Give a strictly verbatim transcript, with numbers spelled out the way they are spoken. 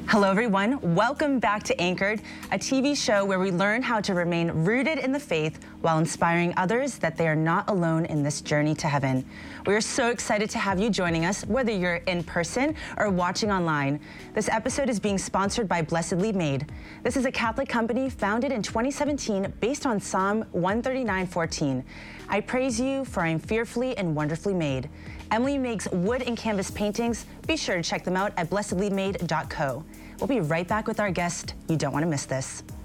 Hello everyone, welcome back to Anchored, a T V show where we learn how to remain rooted in the faith while inspiring others that they are not alone in this journey to heaven. We are so excited to have you joining us, whether you're in person or watching online. This episode is being sponsored by Blessedly Made. This is a Catholic company founded in twenty seventeen based on Psalm one thirty-nine fourteen. I praise you, for I am fearfully and wonderfully made. Emily makes wood and canvas paintings. Be sure to check them out at blessedly made dot co. We'll be right back with our guest. You don't want to miss this.